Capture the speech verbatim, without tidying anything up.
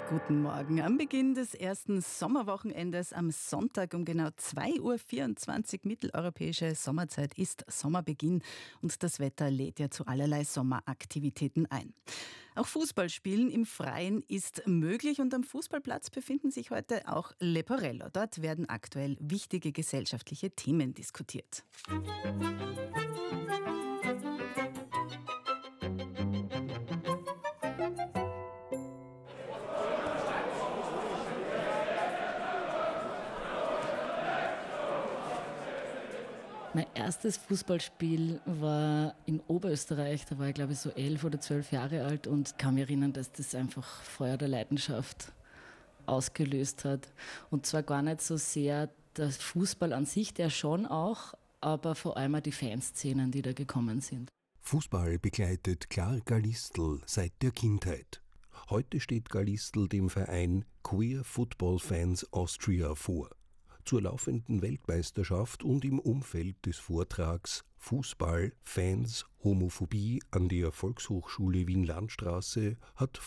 Guten Morgen. Am Beginn des ersten Sommerwochenendes am Sonntag um genau zwei Uhr vierundzwanzig mitteleuropäische Sommerzeit ist Sommerbeginn und das Wetter lädt ja zu allerlei Sommeraktivitäten ein. Auch Fußballspielen im Freien ist möglich und am Fußballplatz befinden sich heute auch Leporello. Dort werden aktuell wichtige gesellschaftliche Themen diskutiert. Mein erstes Fußballspiel war in Oberösterreich, da war ich glaube ich so elf oder zwölf Jahre alt und kann mich erinnern, dass das einfach Feuer der Leidenschaft ausgelöst hat. Und zwar gar nicht so sehr der Fußball an sich, der schon auch, aber vor allem auch die Fanszenen, die da gekommen sind. Fußball begleitet Clara Galistl seit der Kindheit. Heute steht Galistl dem Verein Queer Football Fans Austria vor. Zur laufenden Weltmeisterschaft und im Umfeld des Vortrags Fußball, Fans, Homophobie an der Volkshochschule Wien-Landstraße hat